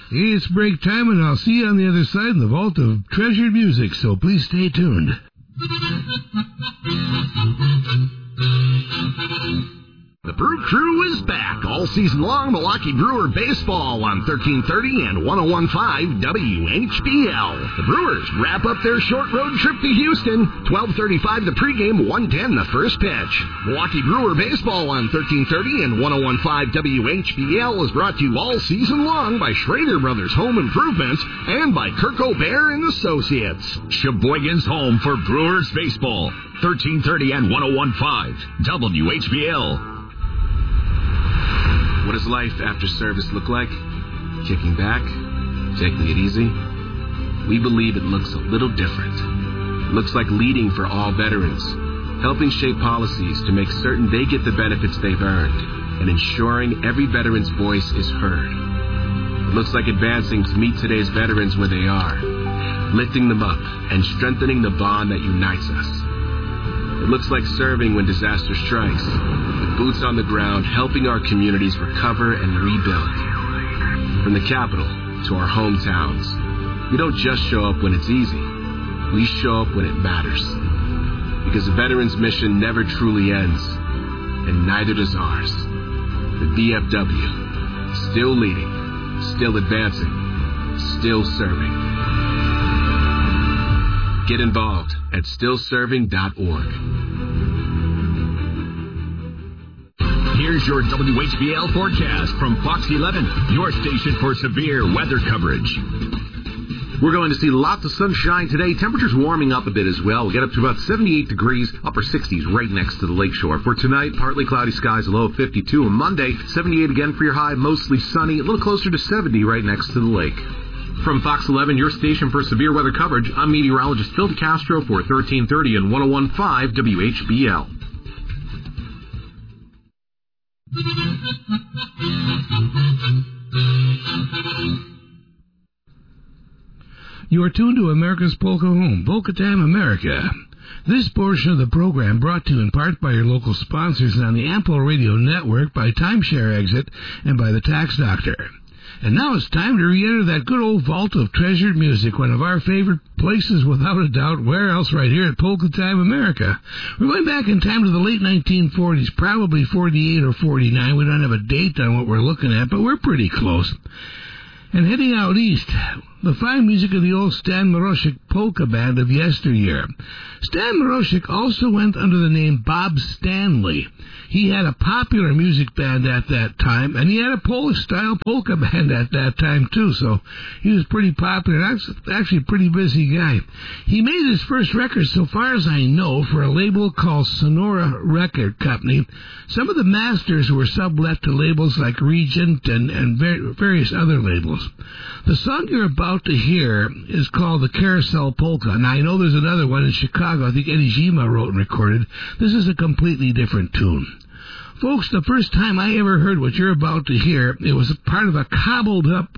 Hey, it's break time, and I'll see you on the other side in the vault of treasured music, so please stay tuned. The Brew Crew is back all season long. Milwaukee Brewer baseball on 1330 and 101.5 WHBL. The Brewers wrap up their short road trip to Houston. 12:35 the pregame, 1:10 the first pitch. Milwaukee Brewer baseball on 1330 and 101.5 WHBL is brought to you all season long by Schrader Brothers Home Improvements and by Kirk O'Bear and Associates. Sheboygan's home for Brewers baseball. 1330 and 101.5 WHBL. What does life after service look like? Kicking back? Taking it easy? We believe it looks a little different. It looks like leading for all veterans, helping shape policies to make certain they get the benefits they've earned, and ensuring every veteran's voice is heard. It looks like advancing to meet today's veterans where they are, lifting them up and strengthening the bond that unites us. It looks like serving when disaster strikes, with boots on the ground helping our communities recover and rebuild. From the capital to our hometowns, we don't just show up when it's easy. We show up when it matters. Because the veterans' mission never truly ends, and neither does ours. The VFW, still leading, still advancing, still serving. Get involved at stillserving.org. Here's your WHBL forecast from Fox 11, your station for severe weather coverage. We're going to see lots of sunshine today. Temperatures warming up a bit as well. We'll get up to about 78 degrees, upper 60s right next to the lakeshore. For tonight, partly cloudy skies, a low of 52. On Monday, 78 again for your high, mostly sunny, a little closer to 70 right next to the lake. From Fox 11, your station for severe weather coverage, I'm meteorologist Phil DeCastro for 1330 and 101.5 WHBL. You are tuned to America's Polka Home, Polka Time America. This portion of the program brought to you in part by your local sponsors on the Ample Radio Network, by Timeshare Exit, and by the Tax Doctor. And now it's time to re-enter that good old vault of treasured music, one of our favorite places without a doubt. Where else? Right here at Polka Time America. We're going back in time to the late 1940s, probably 48 or 49. We don't have a date on what we're looking at, but we're pretty close. And heading out east, the fine music of the old Stan Mroczek polka band of yesteryear. Stan Mroczek also went under the name Bob Stanley. He had a popular music band at that time, and he had a Polish-style polka band at that time, too, so he was pretty popular, actually a pretty busy guy. He made his first record, so far as I know, for a label called Sonora Record Company. Some of the masters were sublet to labels like Regent and various other labels. The song you're about to hear is called the Carousel Polka. Now, I know there's another one in Chicago, I think Eddie Zima wrote and recorded. This is a completely different tune. Folks, the first time I ever heard what you're about to hear, it was part of a cobbled-up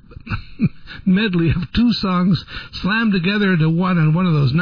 medley of two songs slammed together into one on one of those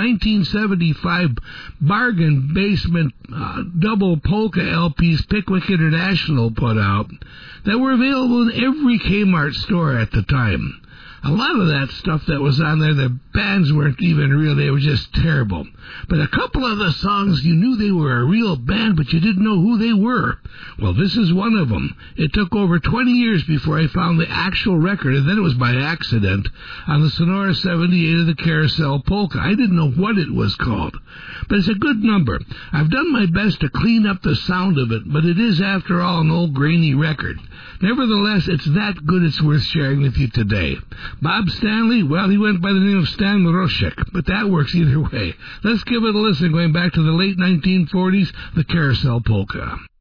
1975 bargain basement double polka LPs Pickwick International put out that were available in every Kmart store at the time. A lot of that stuff that was on there, the bands weren't even real, they were just terrible. But a couple of the songs, you knew they were a real band, but you didn't know who they were. Well, this is one of them. It took over 20 years before I found the actual record, and then it was by accident, on the Sonora 78 of the Carousel Polka. I didn't know what it was called. But it's a good number. I've done my best to clean up the sound of it, but it is, after all, an old grainy record. Nevertheless, it's that good it's worth sharing with you today. Bob Stanley, well, he went by the name of Stan Mroczek, but that works either way. Let's give it a listen, going back to the late 1940s, the Carousel Polka.